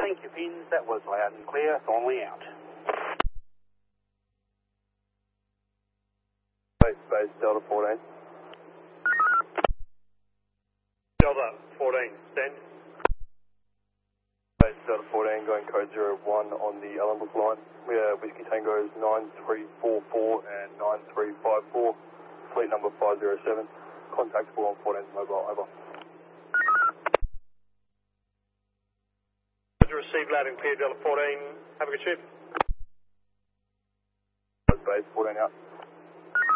Thank you, Pins. That was loud and clear. Thornley out. Space Delta 14. Delta 14, stand. Space Delta 14 going code 01 on the Ellenbrook line. We have Whiskey Tango's 9344 and 9354. Fleet number 507. Contactable on 14's mobile, over. Received loud and clear, Delta 14. Have a good trip. Space 14 out.